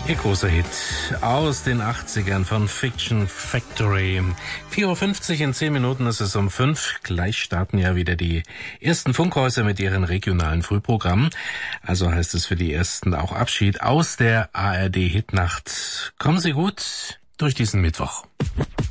Ihr großer Hit aus den 80ern von Fiction Factory. 4:50 Uhr, in 10 Minuten ist es um 5. Gleich starten ja wieder die ersten Funkhäuser mit ihren regionalen Frühprogrammen. Also heißt es für die ersten auch Abschied aus der ARD Hitnacht. Kommen Sie gut durch diesen Mittwoch.